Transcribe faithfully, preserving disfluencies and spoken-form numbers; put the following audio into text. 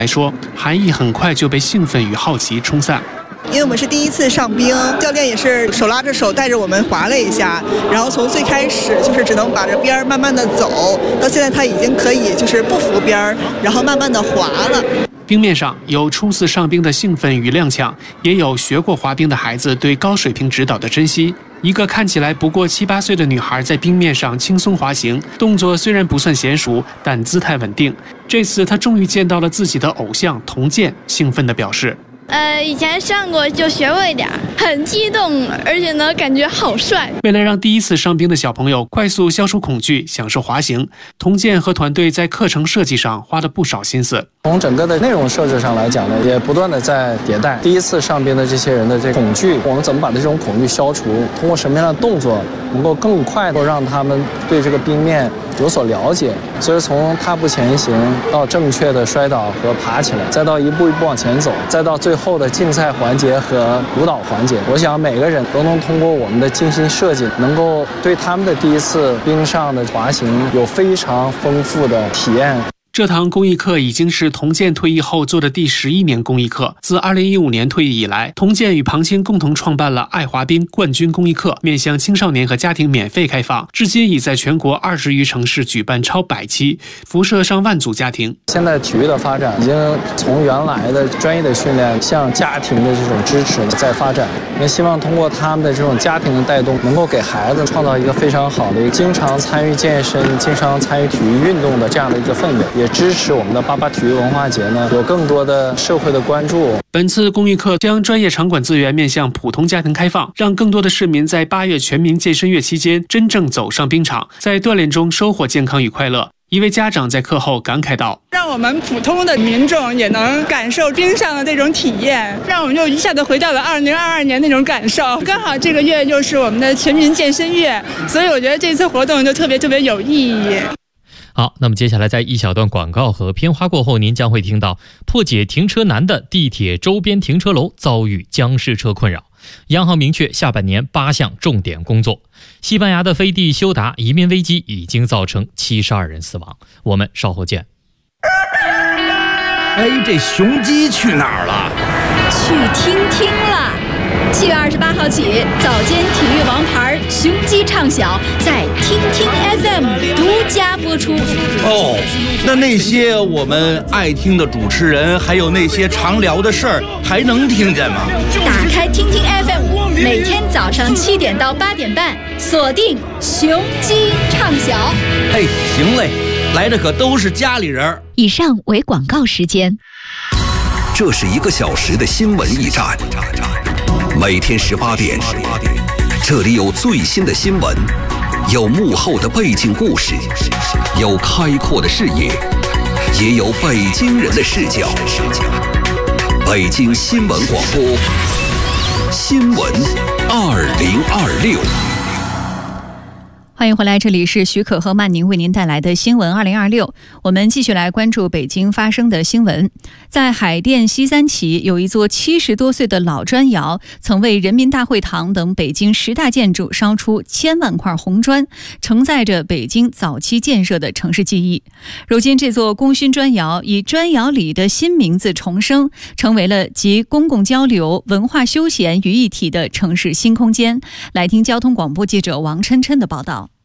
来说，含义很快就被兴奋与好奇冲散。 因为我们是第一次上冰，教练也是手拉着手带着我们滑了一下，然后从最开始就是只能把着边儿慢慢的走，到现在他已经可以就是不扶边儿，然后慢慢的滑了。 冰面上有初次上冰的兴奋与踉跄，也有学过滑冰的孩子对高水平指导的珍惜。一个看起来不过七八岁的女孩在冰面上轻松滑行，动作虽然不算娴熟，但姿态稳定。这次她终于见到了自己的偶像童健，兴奋地表示。 呃，以前上过就学过一点，很激动，而且呢，感觉好帅。 为了让第一次上冰的小朋友快速消除恐惧，享受滑行，童健和团队在课程设计上花了不少心思。 从整个的内容设置上来讲呢，也不断的在迭代。第一次上冰的这些人的这恐惧，我们怎么把这种恐惧消除？通过什么样的动作能够更快的让他们对这个冰面有所了解？所以从踏步前行到正确的摔倒和爬起来，再到一步一步往前走，再到最后的竞赛环节和舞蹈环节，我想每个人都能通过我们的精心设计，能够对他们的第一次冰上的滑行有非常丰富的体验。 这堂公益课已经是童健退役后做的第十一年公益课。自二零一五年退役以来，童健与庞青共同创办了爱滑冰冠军公益课，面向青少年和家庭免费开放，至今已在全国二十余城市举办超百期，辐射上万组家庭。 现在体育的发展已经从原来的专业的训练向家庭的这种支持在发展，也希望通过他们的这种家庭的带动，能够给孩子创造一个非常好的、经常参与健身、经常参与体育运动的这样的一个氛围。也支持我们的八八体育文化节呢有更多的社会的关注。 本次公益课将专业场馆资源面向普通家庭开放，让更多的市民在八月全民健身月期间真正走上冰场，在锻炼中收获健康与快乐。一位家长在课后感慨道： 让我们普通的民众也能感受冰上的这种体验，让我们又一下子回到了二零二二年那种感受。刚好这个月又是我们的全民健身月，所以我觉得这次活动就特别特别有意义。 好，那么接下来在一小段广告和片花过后，您将会听到破解停车难的地铁周边停车楼遭遇僵尸车困扰。央行明确下半年八项重点工作。西班牙的飞地休达移民危机已经造成七十二人死亡。我们稍后见。 哎，这雄鸡去哪儿了？ 去听听了。七月二十八号起，早间体育王牌雄鸡唱晓在听听 F M 独家播出。 哦，那那些我们爱听的主持人，还有那些常聊的事儿，还能听见吗？ 打开听听 F M， 每天早上七点到八点半，锁定雄鸡唱晓。 嘿，行嘞，来的可都是家里人。 以上为广告时间。 这是一个小时的新闻驿站。每天十八点，这里有最新的新闻，有幕后的背景故事，有开阔的视野，也有北京人的视角。北京新闻广播，新闻二零二六。 欢迎回来，这里是许可和曼宁为您带来的新闻二零二六。我们继续来关注北京发生的新闻。在海淀西三旗有一座七十多岁的老砖窑，曾为人民大会堂等北京十大建筑烧出千万块红砖，承载着北京早期建设的城市记忆。如今这座功勋砖窑以砖窑里的新名字重生，成为了集公共交流、文化休闲于一体的城市新空间。来听交通广播记者王琛琛的报道。